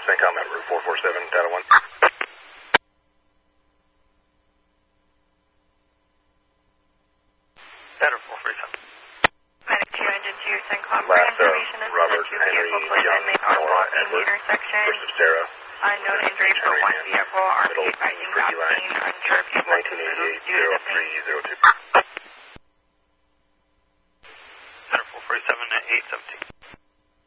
CENTCOM at Route 447, data 1. Data 447. Medic 2, Engine 2, CENTCOM for Last information is Robert that 2 Henry vehicle collision made on Nora walking Edward intersection. versus Sarah. Unknown injury for one vehicle. RP advising that scene. Unsure if people due to the pain. 1988-0302. Data 447 at 817.